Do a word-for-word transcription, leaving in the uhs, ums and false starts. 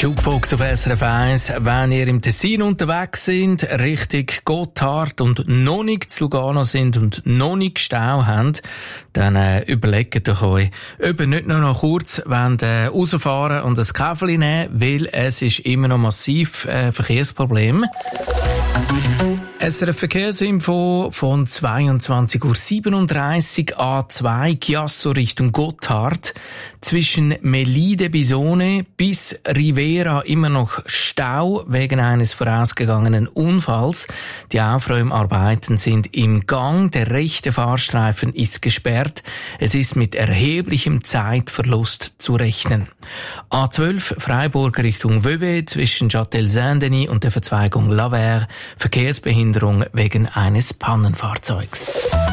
Jukebox auf S R F eins. Wenn ihr im Tessin unterwegs seid, Richtung Gotthard und noch nicht zu Lugano sind und noch nicht Stau habt, dann äh, überlegt euch euch, ob ihr nicht nur noch kurz wollt, äh, rausfahren und ein Käferchen nehmen, weil es ist immer noch massiv äh, Verkehrsproblem. S R F Verkehrsinfo von zweiundzwanzig Uhr siebenunddreißig A zwei Chiasso Richtung Gotthard. Zwischen Melide Bisone bis Rivera immer noch Stau wegen eines vorausgegangenen Unfalls. Die Aufräumarbeiten sind im Gang. Der rechte Fahrstreifen ist gesperrt. Es ist mit erheblichem Zeitverlust zu rechnen. A zwölf Freiburg Richtung Vevey zwischen Châtel-Saint-Denis und der Verzweigung Lavers. Verkehrsbehinderung wegen eines Pannenfahrzeugs.